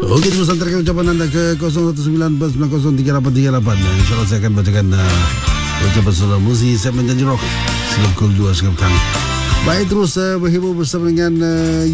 Okey, terus hantarkan ucapan anda ke 0194903838. InsyaAllah saya akan bacakan ucapan saudara Muzi segmen Janji Rock. Sebab Kul 2 Sekap Kang. Baik, terus berhibur bersama dengan